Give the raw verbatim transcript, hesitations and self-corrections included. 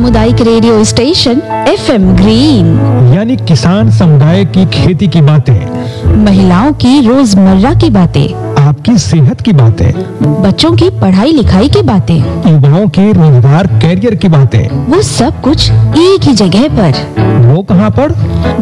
सामुदायिक radio station F M green. यानी किसान समुदाय की खेती की बातें, महिलाओं की रोजमर्रा की बातें, आपकी सेहत की बातें, बच्चों की पढ़ाई लिखाई की बातें, युवाओं के रोजगार कैरियर की बातें, वो सब कुछ एक ही जगह पर। वो कहाँ पर?